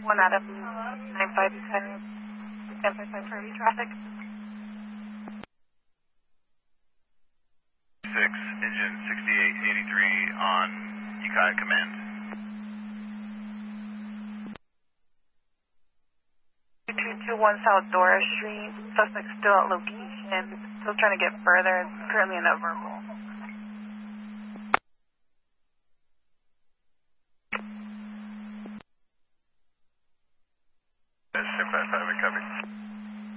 1 out of 9510, 1055 for heavy traffic. 6, engine 6883 on Ukiah command. 2221 South Dora Street, suspect still at location, still trying to get further, currently in a verbal.